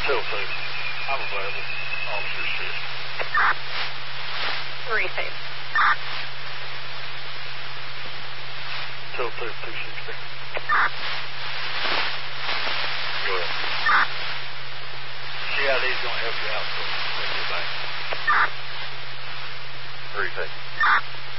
Still 2. I'm available. Officer 6. 3 safe. Still 2, 260. Go ahead. CID's going to help you out, so take you back. 3 safe.